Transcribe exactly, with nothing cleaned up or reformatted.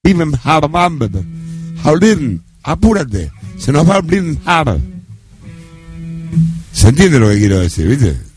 Jaulín, apúrate, se nos va a abrir. ¿Se entiende lo que quiero decir, viste?